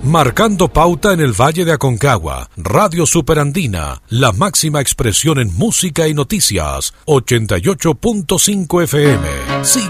Marcando pauta en el Valle de Aconcagua, Radio Superandina, la máxima expresión en música y noticias, 88.5 FM. Sí.